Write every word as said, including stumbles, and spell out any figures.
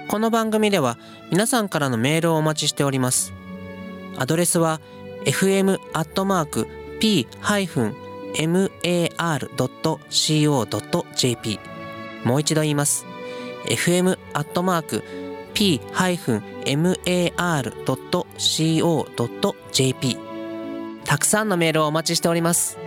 この番組では皆さんからのメールをお待ちしております。アドレスは エフエム アットマーク ピー ハイフン エムエーアール ドット シーオー ドット ジェーピー。 もう一度言います。 エフエム アットマーク ピー ハイフン エムエーアール ドット シーオー ドット ジェーピー。 たくさんのメールをお待ちしております。